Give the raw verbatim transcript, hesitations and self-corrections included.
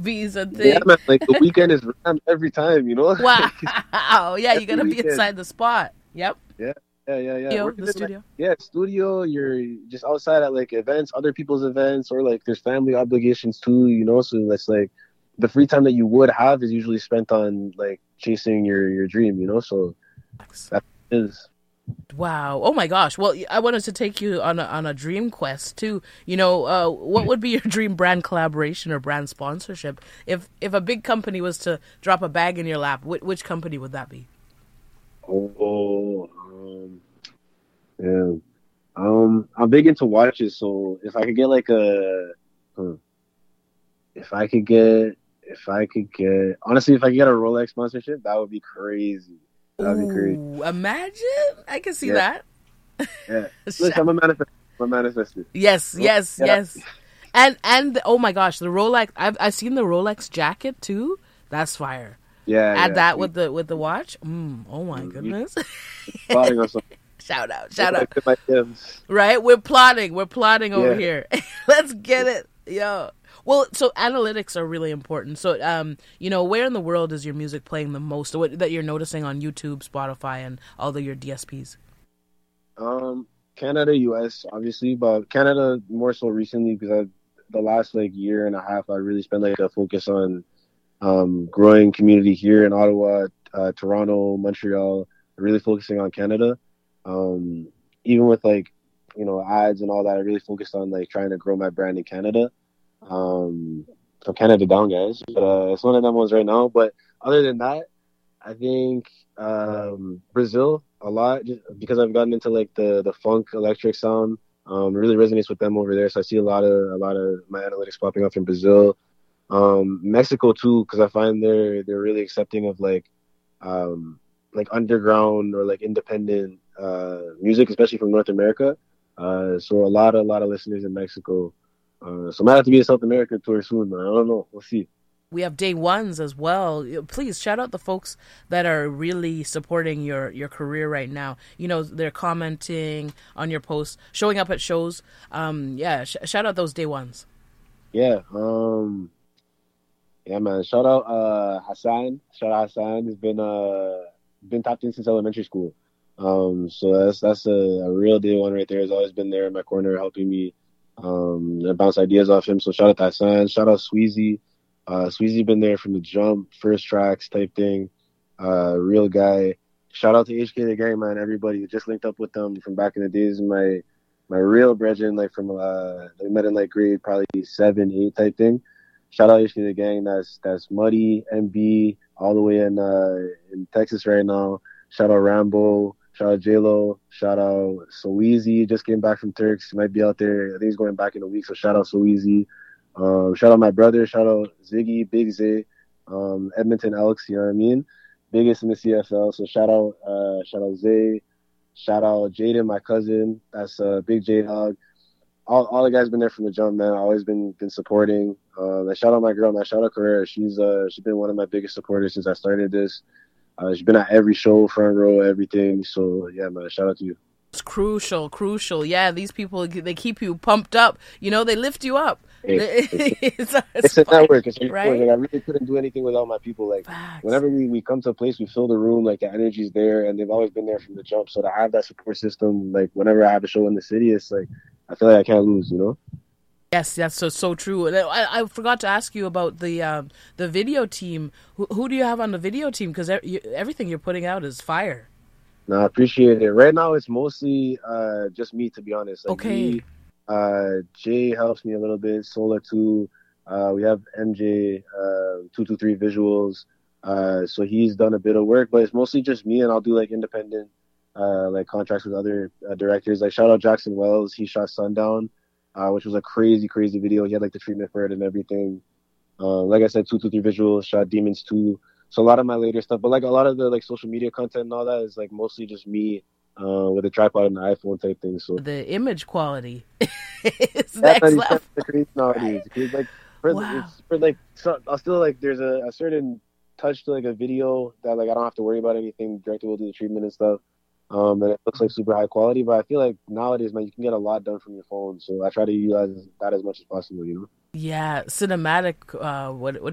V's and Yeah, thing. man. Like the weekend is rammed every time, you know. Wow. Yeah, you Every gotta be weekend. inside the spot. Yep. Yeah, yeah, yeah, yeah. Yo, Or the even like, studio. yeah, studio. You're just outside at like events, other people's events, or like there's family obligations too, you know. So that's like the free time that you would have is usually spent on like chasing your your dream, you know. So that is. Wow. Oh my gosh. Well, I wanted to take you on a, on a dream quest too. You know, uh, what would be your dream brand collaboration or brand sponsorship? If if a big company was to drop a bag in your lap, which, which company would that be? Oh, um, yeah. Um, I'm big into watches, so if I could get like a, huh, if I could get, if I could get, honestly, if I could get a Rolex sponsorship, that would be crazy. That would be crazy. Ooh, imagine. I can see Yeah, that. yeah. Listen, I'm a manifest. I'm a manifestor. Yes, Oh, yes, yeah, yes. And and oh my gosh, the Rolex. I've I've seen the Rolex jacket too. That's fire. yeah, Add yeah. that See, with the with the watch. Mm, oh my you goodness. plotting on something. Shout out, That's shout what I out. did my Timbs. Right? We're plotting. We're plotting over Yeah. here. Let's get it. Yo. Well, so analytics are really important. So, um, you know, where in the world is your music playing the most? What that you're noticing on YouTube, Spotify, and all the your D S Ps? Um, Canada, U S, obviously, but Canada more so recently because I, the last like year and a half, I really spent like a focus on um, growing community here in Ottawa, uh, Toronto, Montreal, really focusing on Canada. Um, even with like, you know, ads and all that, I really focused on like trying to grow my brand in Canada. Um, so Canada down, guys. But uh, it's one of them ones right now. But other than that, I think um, Brazil a lot just because I've gotten into like the the funk electric sound. Um, it really resonates with them over there. So I see a lot of a lot of my analytics popping up in Brazil. Um, Mexico too, because I find they're they're really accepting of like um, like underground or like independent uh, music, especially from North America. Uh, so a lot of a lot of listeners in Mexico. Uh, so I might have to be a South America tour soon, man. I don't know. We'll see. We have day ones as well. Please shout out the folks that are really supporting your, your career right now. You know, they're commenting on your posts, showing up at shows. Um, yeah, sh- shout out those day ones. Yeah. Um, yeah, man. Shout out uh, Hassan. Shout out Hassan. He's been uh been tapped in since elementary school. Um, so that's that's a, a real day one right there. Has always been there in my corner helping me um bounce ideas off him. So shout out to Hassan. Shout out Sweezy. Uh, Sweezy been there from the jump, first tracks type thing. Uh, real guy. Shout out to H K the gang, man. Everybody just linked up with them from back in the days. My my real brethren, like from uh, they met in like grade probably seven, eight type thing. Shout out H K the gang. That's that's Muddy, M B, all the way in uh in Texas right now. Shout out Rambo. Shout out J Lo. Shout out Soezy. Just came back from Turks. He might be out there. I think he's going back in a week. So shout out Soezy. Um, shout out my brother, shout out Ziggy, Big Z, um, Edmonton Elks, you know what I mean? Biggest in the C F L. So shout out, uh, shout out Zay, shout out Jaden, my cousin. That's uh, Big J Dog. All, all the guys been there from the jump, man. Always been been supporting. Um, and shout out my girl, man. Shout out Carrera. She's uh she's been one of my biggest supporters since I started this. Uh, she's been at every show, front row, everything. So yeah, man. Shout out to you. It's crucial, crucial. Yeah, these people, they keep you pumped up. You know, they lift you up. Hey, it's, a, it's a network. It's a network. right? Like, I really couldn't do anything without my people. Like Facts. whenever we, we come to a place, we fill the room. Like the energy's there, and they've always been there from the jump. So to have that support system, like whenever I have a show in the city, it's like I feel like I can't lose. You know? Yes, that's so so true. And I, I forgot to ask you about the um, the video team. Who, who do you have on the video team? Because everything you're putting out is fire. No, I appreciate it. Right now, it's mostly uh, just me, to be honest. Like Okay. Me, uh, Jay helps me a little bit. Solar too. Uh, we have M J, uh, two two three Visuals. Uh, so he's done a bit of work, but it's mostly just me, and I'll do like independent, uh, like contracts with other uh, directors. Like shout out Jackson Wells. He shot Sundown, uh, which was a crazy, crazy video. He had like the treatment for it and everything. Uh, like I said, two two three Visuals shot Demons two. So a lot of my later stuff, but like a lot of the like social media content and all that is like mostly just me uh, with a tripod and an iPhone type thing. So the image quality is that's next not level. crazy nowadays. Right? It's like for, Wow. it's for like so, I'll still like there's a, a certain touch to like a video that like I don't have to worry about anything. Director will do the treatment and stuff. Um, and it looks like super high quality, but I feel like nowadays, man, you can get a lot done from your phone. So I try to utilize that as much as possible, you know? Yeah, cinematic. Uh, what what